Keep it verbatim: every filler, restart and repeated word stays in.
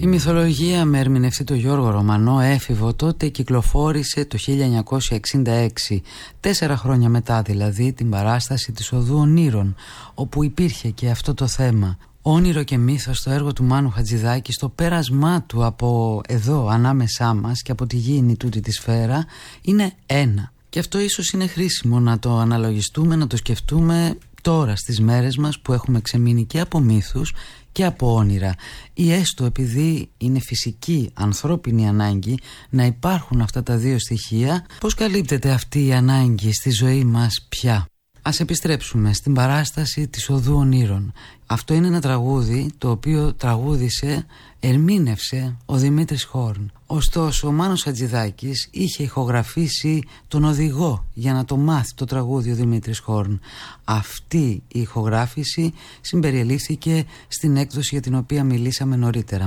Η μυθολογία με ερμηνευτή τον Γιώργο Ρωμανό, έφηβο τότε, κυκλοφόρησε το χίλια εννιακόσια εξήντα έξι, τέσσερα χρόνια μετά δηλαδή την παράσταση της Οδού Ονείρων, όπου υπήρχε και αυτό το θέμα. Όνειρο και μύθος, στο έργο του Μάνου Χατζηδάκη, στο πέρασμά του από εδώ ανάμεσά μας και από τη γήινη τούτη τη σφαίρα, είναι ένα. Και αυτό ίσως είναι χρήσιμο να το αναλογιστούμε, να το σκεφτούμε τώρα στις μέρες μας που έχουμε ξεμείνει και από μύθους και από όνειρα, ή έστω επειδή είναι φυσική ανθρώπινη ανάγκη να υπάρχουν αυτά τα δύο στοιχεία, πώς καλύπτεται αυτή η ανάγκη στη ζωή μας πια. Ας επιστρέψουμε στην παράσταση της Οδού Ονείρων. Αυτό είναι ένα τραγούδι το οποίο τραγούδισε, ερμήνευσε ο Δημήτρης Χόρν. Ωστόσο ο Μάνος Χατζηδάκης είχε ηχογραφήσει τον οδηγό για να το μάθει το τραγούδι ο Δημήτρης Χόρν. Αυτή η ηχογράφηση συμπεριελήφθηκε στην έκδοση για την οποία μιλήσαμε νωρίτερα.